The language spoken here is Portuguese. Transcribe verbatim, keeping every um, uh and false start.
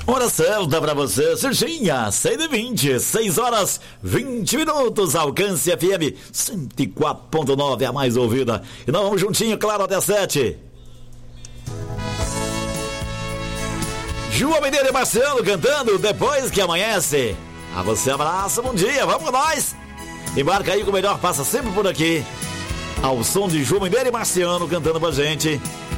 Hora certa pra você, Serginha, seis e vinte, seis horas vinte minutos, Alcance F M cento e quatro ponto nove, a mais ouvida. E nós vamos juntinho, claro, até sete. João Mineiro e Marciano cantando Depois que Amanhece. A você, abraço, bom dia, vamos com nós. Embarca aí que o melhor passa sempre por aqui. Ao som de João Mineiro e Marciano cantando pra gente.